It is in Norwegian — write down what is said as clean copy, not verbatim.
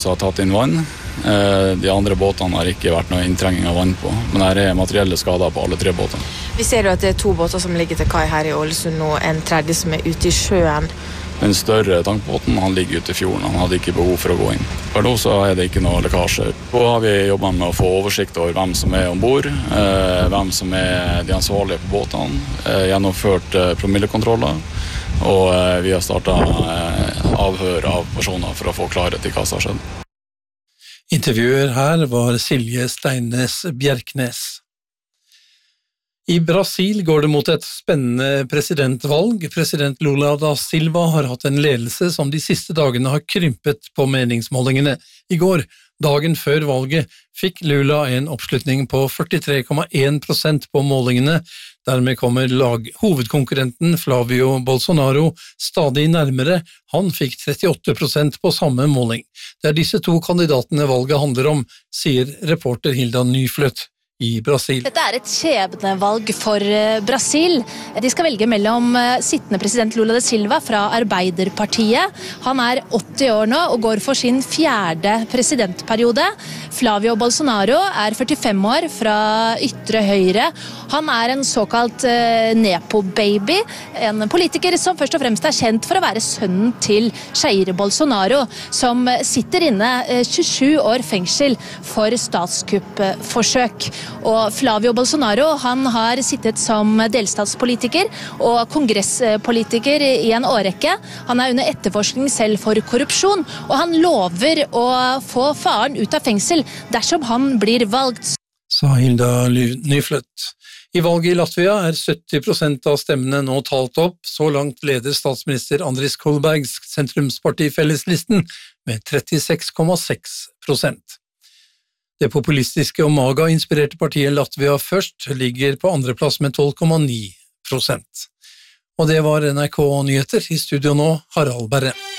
Så har tatt inn vann. De andre båtene har ikke vært noe inntrenging av vann på, men her er materielle skader på alle 3 båtene. Vi ser jo at det er 2 båter som ligger til kai her i Ålesund nå, en tredje som er ute i sjøen. Den større tankbåten, han ligger ute i fjorden, han hadde ikke behov for å gå inn. For nå så er det ikke noe lekkasje. Så har vi jobbet med å få oversikt over hvem som er ombord, hvem som er de ansvarlige på båtene, gjennomført promillekontroller, og vi har startet avhør av personer for å få klarhet i hva som har skjedd. Intervjuer her var Silje Steines Bjerknes. I Brasil går det mot et spennende presidentvalg. President Lula da Silva har hatt en ledelse som de siste dagene har krympet på meningsmålingene. I går, dagen før valget, fikk Lula en oppslutning på 43,1% på målingene. Dermed kommer hovedkonkurrenten Flavio Bolsonaro stadig nærmere. Han fikk 38% på samme måling. Det er disse 2 kandidatene valget handler om, sier reporter Hilda Nyfløt i Brasil. Dette er et skjebnevalg for Brasil. De skal velge mellom sittende president Lula da Silva fra Arbeiderpartiet. Han er 80 år nå og går for sin 4. presidentperiode. Flavio Bolsonaro er 45 år fra ytre høyre. Han er en såkalt nepo-baby, en politiker som først og fremst er kjent for å være sønnen til Jair Bolsonaro, som sitter inne 27 år fengsel for statskuppforsøk. Og Flavio Bolsonaro, han har sittet som delstatspolitiker og kongresspolitiker i en årrekke. Han er under etterforskning selv for korrupsjon, og han lover å få faren ut av fengsel dersom han blir valgt. Sa Hilda Nyfløt. I valget i Latvia er 70% av stemmene nå talt opp. Så langt leder statsminister Andris Kolbergs sentrumsparti Felleslisten med 36,6%. Det populistiske og MAGA-inspirerte partiet Latvia Først ligger på andreplass med 12,9%. Og det var NRK Nyheter. I studio nå, Harald Berre.